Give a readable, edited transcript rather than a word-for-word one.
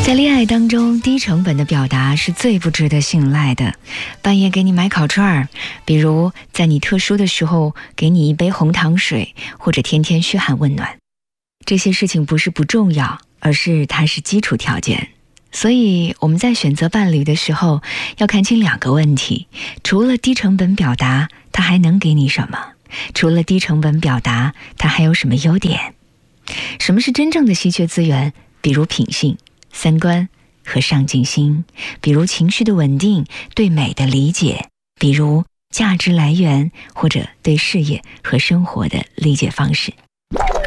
在恋爱当中，低成本的表达是最不值得信赖的。半夜给你买烤串儿，比如在你特殊的时候给你一杯红糖水，或者天天嘘寒问暖。这些事情不是不重要，而是它是基础条件。所以我们在选择伴侣的时候，要看清2个问题：除了低成本表达，他还能给你什么？除了低成本表达，他还有什么优点？什么是真正的稀缺资源？比如品性、三观和上进心，比如情绪的稳定，对美的理解，比如价值来源，或者对事业和生活的理解方式。